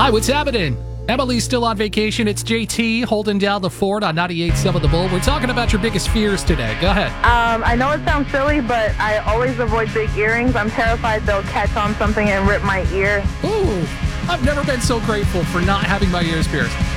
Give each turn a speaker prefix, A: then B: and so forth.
A: Hi, what's happening? Emily's still on vacation. It's JT holding down the fort on 98.7 The Bull. We're talking about your biggest fears today. Go ahead.
B: I know it sounds silly, but I always avoid big earrings. I'm terrified they'll catch on something and rip my ear.
A: Ooh, I've never been so grateful for not having my ears pierced.